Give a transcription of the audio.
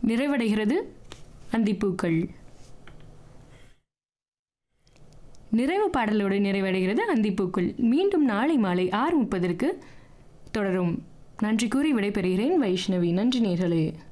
நிறைவடைகிறது அந்திப்பூக்கள். நிறைவு பாடலோடு நிறைவடைகிறது அந்திப்பூக்கள். மீண்டும் நாளை மாலை 6:30 தொடரும். நன்றி கூறி விடைபெறுகிறேன் வைஷ்ணவி. நன்றி நேர்களே.